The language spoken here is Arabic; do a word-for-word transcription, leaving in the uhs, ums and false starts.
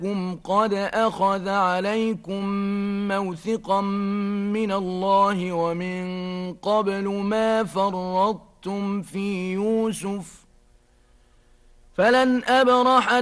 ربكم قد أخذ عليكم موثقا من الله ومن قبل ما فرطتم في يوسف فلن أبرح